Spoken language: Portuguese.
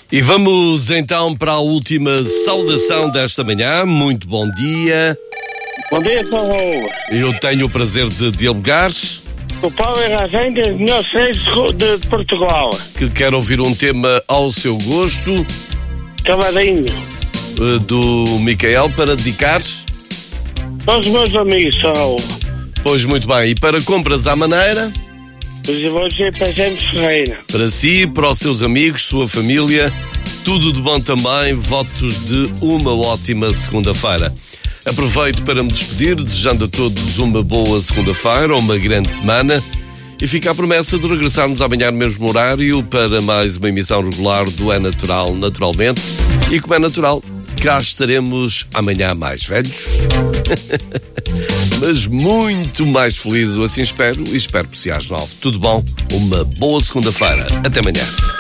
E vamos então para a última saudação desta manhã. Muito bom dia. Bom dia, Paulo. Eu tenho o prazer de dialogar. O Paulo é Razém, das melhores reis de Portugal. Que quer ouvir um tema ao seu gosto. Cavadinho. Do Micael, para dedicar. Todos os meus amigos, Paulo. Pois muito bem. E para compras à maneira? Pois eu vou dizer para Jaime Ferreira. Para si, para os seus amigos, sua família, tudo de bom também. Votos de uma ótima segunda-feira. Aproveito para me despedir, desejando a todos uma boa segunda-feira, uma grande semana. E fica a promessa de regressarmos amanhã no mesmo horário para mais uma emissão regular do É Natural, naturalmente. E como é natural, cá estaremos amanhã mais velhos, mas muito mais felizes, assim espero, e espero por si às 9. Tudo bom? Uma boa segunda-feira. Até amanhã.